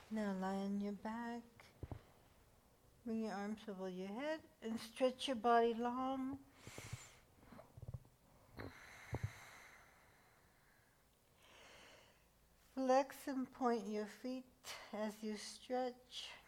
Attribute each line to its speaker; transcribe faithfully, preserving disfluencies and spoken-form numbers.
Speaker 1: Now lie on your back. Bring your arms over your head and stretch your body long. Flex and point your feet as you stretch.